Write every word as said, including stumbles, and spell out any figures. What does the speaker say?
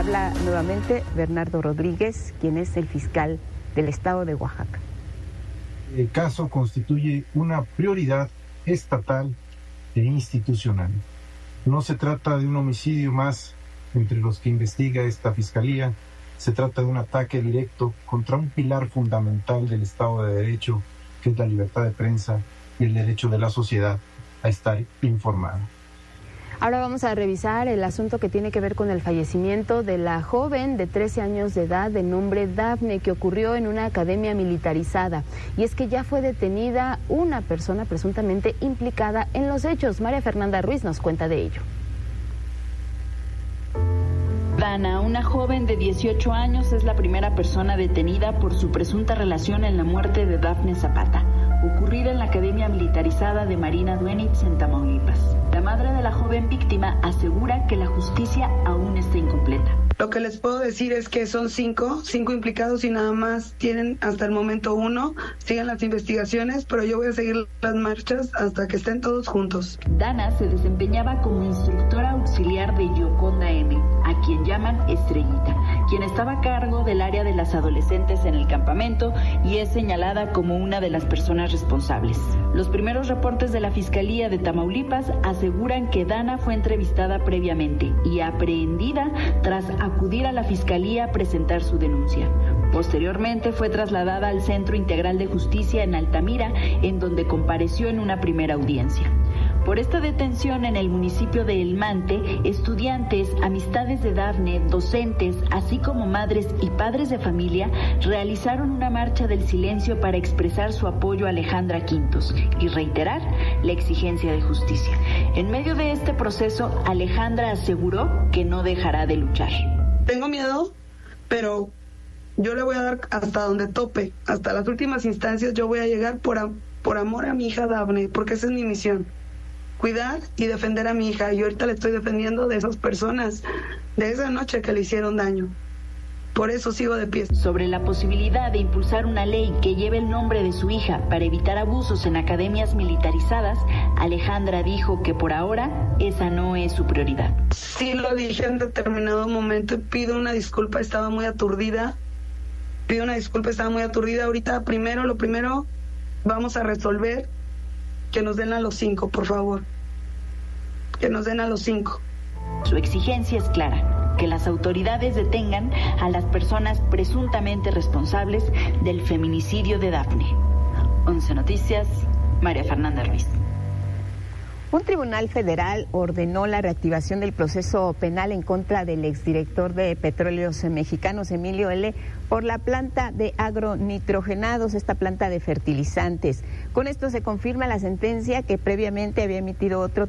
habla nuevamente Bernardo Rodríguez, quien es el fiscal del estado de Oaxaca. El caso constituye una prioridad estatal e institucional. No se trata de un homicidio más entre los que investiga esta fiscalía, se trata de un ataque directo contra un pilar fundamental del Estado de Derecho, que es la libertad de prensa y el derecho de la sociedad a estar informada. Ahora vamos a revisar el asunto que tiene que ver con el fallecimiento de la joven de trece años de edad de nombre Dafne, que ocurrió en una academia militarizada. Y es que ya fue detenida una persona presuntamente implicada en los hechos. María Fernanda Ruiz nos cuenta de ello. Dana, una joven de dieciocho años, es la primera persona detenida por su presunta relación en la muerte de Dafne Zapata, ocurrida en la Academia Militarizada de Marina Duenitz en Tamaulipas. La madre de la joven víctima asegura que la justicia aún está incompleta. Lo que les puedo decir es que son cinco, cinco implicados y nada más tienen hasta el momento uno. Sigan las investigaciones, pero yo voy a seguir las marchas hasta que estén todos juntos. Dana se desempeñaba como instructora auxiliar de Yoconda M, a quien llaman Estrellita, quien estaba a cargo del área de las adolescentes en el campamento y es señalada como una de las personas responsables. Los primeros reportes de la Fiscalía de Tamaulipas aseguran que Dana fue entrevistada previamente y aprehendida tras acudir a la Fiscalía a presentar su denuncia. Posteriormente fue trasladada al Centro Integral de Justicia en Altamira, en donde compareció en una primera audiencia. Por esta detención en el municipio de El Mante, estudiantes, amistades de Dafne, docentes, así como madres y padres de familia, realizaron una marcha del silencio para expresar su apoyo a Alejandra Quintos y reiterar la exigencia de justicia. En medio de este proceso, Alejandra aseguró que no dejará de luchar. Tengo miedo, pero yo le voy a dar hasta donde tope, hasta las últimas instancias. Yo voy a llegar por, a, por amor a mi hija Dafne, porque esa es mi misión. Cuidar y defender a mi hija, y ahorita le estoy defendiendo de esas personas, de esa noche que le hicieron daño. Por eso sigo de pie. Sobre la posibilidad de impulsar una ley que lleve el nombre de su hija para evitar abusos en academias militarizadas, Alejandra dijo que por ahora esa no es su prioridad. Sí lo dije en determinado momento y pido una disculpa, estaba muy aturdida. Pido una disculpa, estaba muy aturdida. Ahorita primero, lo primero, vamos a resolver que nos den a los cinco, por favor. Que nos den a los cinco. Su exigencia es clara, que las autoridades detengan a las personas presuntamente responsables del feminicidio de Dafne. once Noticias, María Fernanda Ruiz. Un tribunal federal ordenó la reactivación del proceso penal en contra del exdirector de Petróleos Mexicanos, Emilio L., por la planta de agronitrogenados, esta planta de fertilizantes. Con esto se confirma la sentencia que previamente había emitido otro